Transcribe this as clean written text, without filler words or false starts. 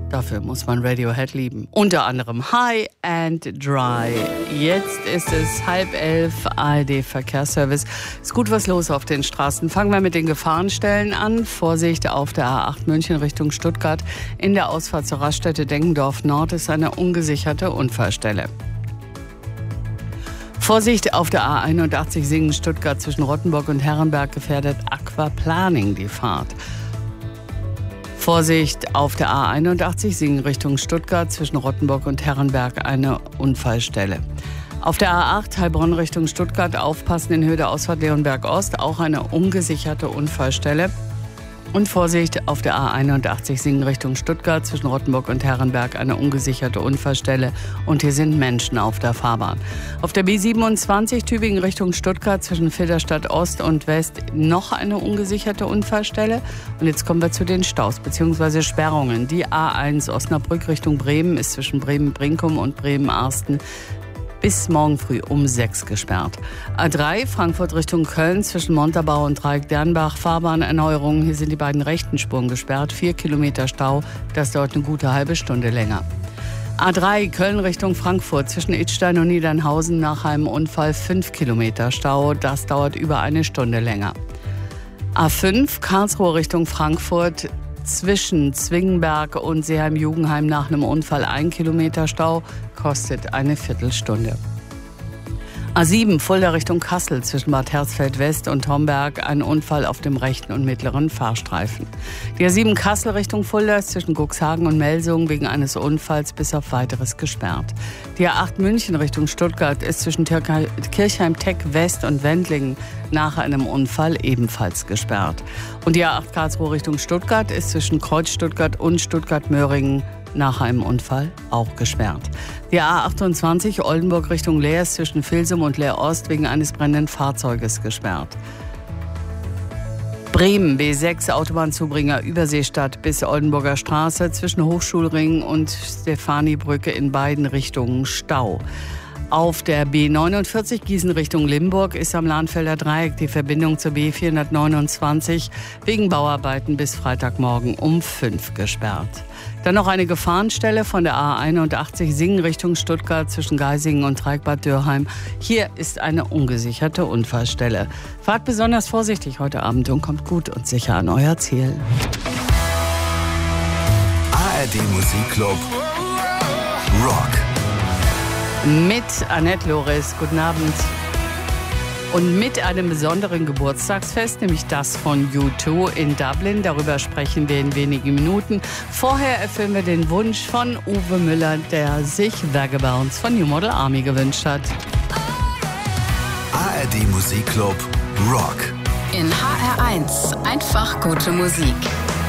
Dafür muss man Radiohead lieben. Unter anderem High and Dry. Jetzt ist es 10:30, ARD-Verkehrsservice. Ist gut was los auf den Straßen. Fangen wir mit den Gefahrenstellen an. Vorsicht auf der A8 München Richtung Stuttgart. In der Ausfahrt zur Raststätte Denkendorf Nord ist eine ungesicherte Unfallstelle. Vorsicht auf der A81 Singen-Stuttgart zwischen Rottenburg und Herrenberg gefährdet Aquaplaning die Fahrt. Vorsicht auf der A81 Singen Richtung Stuttgart zwischen Rottenburg und Herrenberg eine Unfallstelle. Auf der A8 Heilbronn Richtung Stuttgart aufpassen in Höhe der Ausfahrt Leonberg Ost auch eine ungesicherte Unfallstelle. Und Vorsicht auf der A81 Singen Richtung Stuttgart zwischen Rottenburg und Herrenberg eine ungesicherte Unfallstelle. Und hier sind Menschen auf der Fahrbahn. Auf der B27 Tübingen Richtung Stuttgart zwischen Filderstadt Ost und West noch eine ungesicherte Unfallstelle. Und jetzt kommen wir zu den Staus bzw. Sperrungen. Die A1 Osnabrück Richtung Bremen ist zwischen Bremen-Brinkum und Bremen-Arsten bis morgen früh um 6 gesperrt. A3 Frankfurt Richtung Köln zwischen Montabaur und Dreieck-Dernbach. Fahrbahnerneuerungen. Hier sind die beiden rechten Spuren gesperrt. 4 Kilometer Stau. Das dauert eine gute halbe Stunde länger. A3 Köln Richtung Frankfurt zwischen Idstein und Niedernhausen nach einem Unfall 5 Kilometer Stau. Das dauert über eine Stunde länger. A5 Karlsruhe Richtung Frankfurt zwischen Zwingenberg und Seeheim-Jugendheim nach einem Unfall 1 Kilometer Stau, kostet eine Viertelstunde. A7 Fulda Richtung Kassel zwischen Bad Hersfeld West und Homberg, ein Unfall auf dem rechten und mittleren Fahrstreifen. Die A7 Kassel Richtung Fulda ist zwischen Cuxhagen und Melsungen wegen eines Unfalls bis auf Weiteres gesperrt. Die A8 München Richtung Stuttgart ist zwischen Kirchheim-Teck West und Wendlingen nach einem Unfall ebenfalls gesperrt. Und die A8 Karlsruhe Richtung Stuttgart ist zwischen Kreuz Stuttgart und Stuttgart-Möhringen nach einem Unfall auch gesperrt. Die A28 Oldenburg Richtung Leer ist zwischen Vilsum und Leer Ost wegen eines brennenden Fahrzeuges gesperrt. Bremen B6 Autobahnzubringer Überseestadt bis Oldenburger Straße zwischen Hochschulring und Stefanibrücke in beiden Richtungen Stau. Auf der B49 Gießen Richtung Limburg ist am Lahnfelder Dreieck die Verbindung zur B429 wegen Bauarbeiten bis Freitagmorgen um 5 gesperrt. Dann noch eine Gefahrenstelle von der A81 Singen Richtung Stuttgart zwischen Geisingen und Dreieckbad Dürheim. Hier ist eine ungesicherte Unfallstelle. Fahrt besonders vorsichtig heute Abend und kommt gut und sicher an euer Ziel. ARD Musikclub Rock. Mit Annette Loris, guten Abend. Und mit einem besonderen Geburtstagsfest, nämlich das von U2 in Dublin. Darüber sprechen wir in wenigen Minuten. Vorher erfüllen wir den Wunsch von Uwe Müller, der sich Vagabonds von New Model Army gewünscht hat. ARD Musikclub Rock. In HR1 einfach gute Musik.